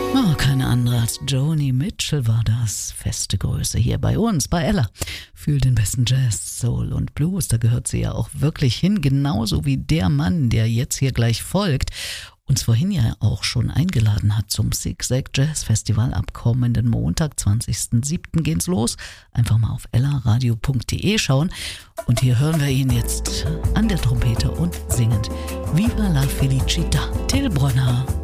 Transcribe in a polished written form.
Oh, keine andere als Joni Mitchell war das. Feste Größe hier bei uns, bei Ella. Fühlt den besten Jazz, Soul und Blues. Da gehört sie ja auch wirklich hin. Genauso wie der Mann, der jetzt hier gleich folgt. Uns vorhin ja auch schon eingeladen hat zum Zig-Zag Jazz Festival. Ab kommenden Montag, 20.07. geht's los. Einfach mal auf ellaradio.de schauen. Und hier hören wir ihn jetzt an der Trompete und singend. Viva la Felicita, Till Brönner.